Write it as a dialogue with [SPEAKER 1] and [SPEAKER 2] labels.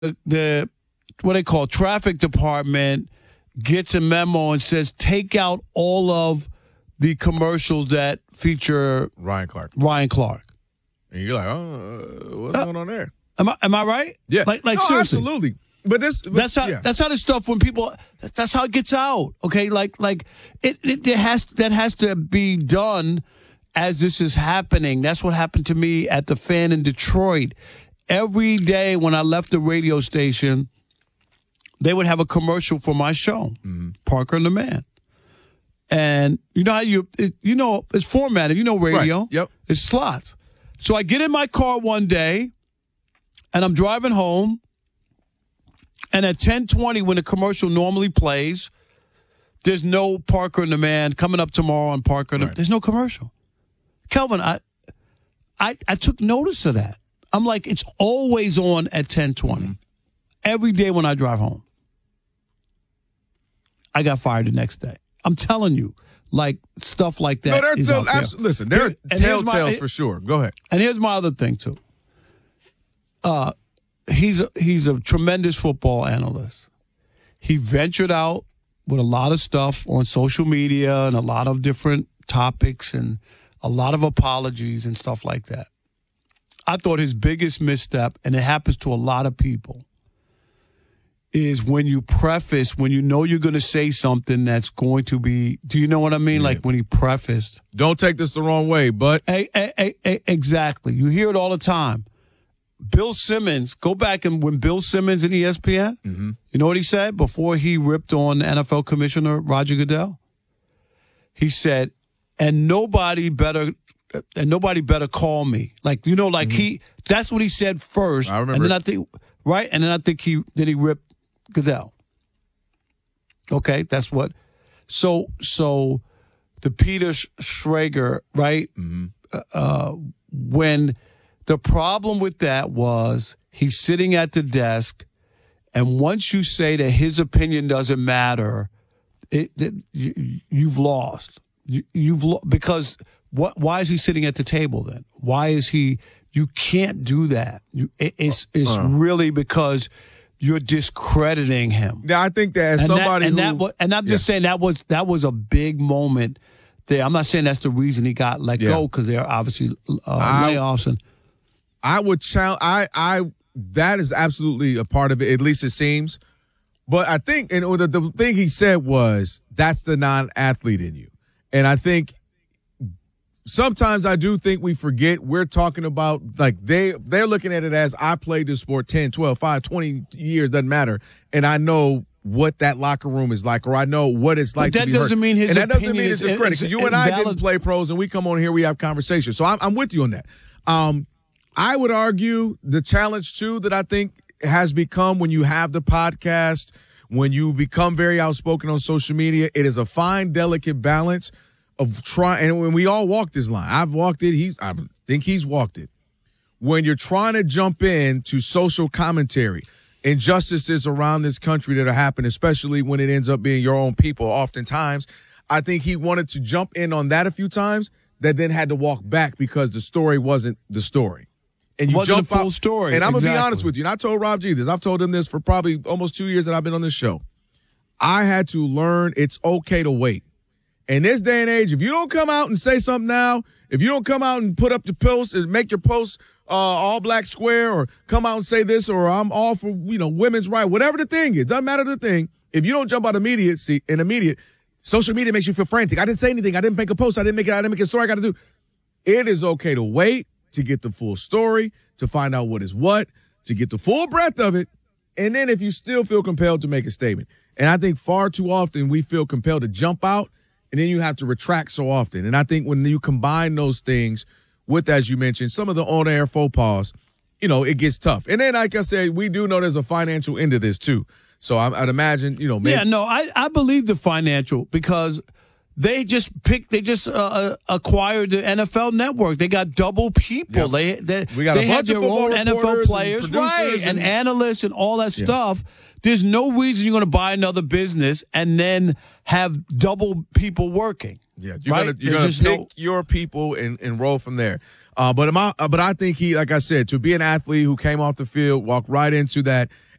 [SPEAKER 1] the what they call traffic department gets a memo and says take out all of the commercials that feature
[SPEAKER 2] Ryan Clark.
[SPEAKER 1] And
[SPEAKER 2] you're like, oh, what's going on there?
[SPEAKER 1] Am I right?
[SPEAKER 2] Yeah.
[SPEAKER 1] Like
[SPEAKER 2] no,
[SPEAKER 1] seriously.
[SPEAKER 2] Absolutely. That's
[SPEAKER 1] how this stuff when people that's how it gets out. Okay, like it has to be done as this is happening. That's what happened to me at the Fan in Detroit. Every day when I left the radio station, they would have a commercial for my show, Parker and the Man. And you know how it's formatted. You know radio.
[SPEAKER 2] Right. Yep.
[SPEAKER 1] It's slots. So I get in my car one day, and I'm driving home. And at 10:20, when the commercial normally plays, there's no Parker and the Man coming up tomorrow on Parker.
[SPEAKER 2] Right.
[SPEAKER 1] There's no commercial. Kelvin, I took notice of that. I'm like, it's always on at 10:20. Every day when I drive home. I got fired the next day. I'm telling you, like stuff like that.
[SPEAKER 2] No,
[SPEAKER 1] is out there.
[SPEAKER 2] listen, there are telltales for sure. Go ahead.
[SPEAKER 1] And here's my other thing too. He's a tremendous football analyst. He ventured out with a lot of stuff on social media and a lot of different topics and a lot of apologies and stuff like that. I thought his biggest misstep, and it happens to a lot of people, is when you preface, when you know you're going to say something that's going to be, do you know what I mean? Yeah. Like when he prefaced.
[SPEAKER 2] Don't take this the wrong way, but.
[SPEAKER 1] Exactly. You hear it all the time. Bill Simmons, go back and when Bill Simmons and ESPN, you know what he said before he ripped on NFL Commissioner Roger Goodell? He said, and nobody better call me. Like, you know, like that's what he said first.
[SPEAKER 2] I remember.
[SPEAKER 1] And then I think he ripped Goodell. Okay, that's what. So the Peter Schrager, right? When the problem with that was he's sitting at the desk, and once you say that his opinion doesn't matter, you've lost. Because why is he sitting at the table then? Why is he? You can't do that. It's really because you're discrediting him.
[SPEAKER 2] Yeah, I think that as
[SPEAKER 1] I'm just saying that was a big moment there. I'm not saying that's the reason he got let go, because there are obviously layoffs and.
[SPEAKER 2] I would challenge. That is absolutely a part of it. At least it seems. But I think, and the thing he said was, that's the non-athlete in you. And I think sometimes I do think we forget we're talking about, like, they're looking at it as I played this sport 10, 12, 5, 20 years, doesn't matter. And I know what that locker room is like, or I know what it's like to be hurt.
[SPEAKER 1] That doesn't mean his opinion
[SPEAKER 2] and that doesn't mean it's discredit. You and I didn't play pros, and we come on here, we have conversations. So I'm with you on that. I would argue the challenge, too, that I think has become when you have the podcast, when you become very outspoken on social media, it is a fine, delicate balance of trying. And when we all walk this line, I've walked it. I think he's walked it. When you're trying to jump into social commentary, injustices around this country that are happening, especially when it ends up being your own people, oftentimes, I think he wanted to jump in on that a few times, that then had to walk back because the story wasn't the story. And you
[SPEAKER 1] wasn't
[SPEAKER 2] jump
[SPEAKER 1] a full
[SPEAKER 2] out,
[SPEAKER 1] story.
[SPEAKER 2] And I'm going to be honest with you. And I told Rob G this. I've told him this for probably almost 2 years that I've been on this show. I had to learn it's okay to wait. In this day and age, if you don't come out and say something now, if you don't come out and put up the post and make your post all black square, or come out and say this, or I'm all for, women's right, whatever the thing is, doesn't matter the thing. If you don't jump out immediate, social media makes you feel frantic. I didn't say anything. I didn't make a post. I didn't make a story I got to do. It is okay to wait, to get the full story, to find out what is what, to get the full breadth of it, and then if you still feel compelled to make a statement. And I think far too often we feel compelled to jump out, and then you have to retract so often. And I think when you combine those things with, as you mentioned, some of the on-air faux pas, it gets tough. And then, like I said, we do know there's a financial end to this too. So I'd imagine, maybe.
[SPEAKER 1] Yeah, no, I believe the financial, because they just acquired the NFL Network. They got double people.
[SPEAKER 2] Yep.
[SPEAKER 1] We got a bunch of their own NFL players, and analysts and all that stuff. There's no reason you're going to buy another business and then have double people working.
[SPEAKER 2] Yeah, you're going to pick your people and roll from there. But I think he, like I said, to be an athlete who came off the field, walked right into that,